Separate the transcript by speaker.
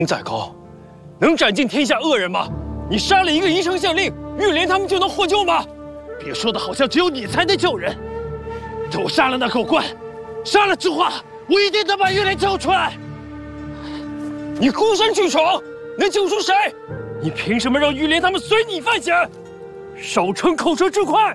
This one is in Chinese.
Speaker 1: 再高，能斩尽天下恶人吗？你杀了一个宜城县令，玉莲他们就能获救吗？
Speaker 2: 别说的好像只有你才能救人。等我杀了那口官，杀了之后，我一定能把玉莲救出来。
Speaker 1: 你孤身去闯，能救出谁？你凭什么让玉莲他们随你犯险？少逞口舌之快！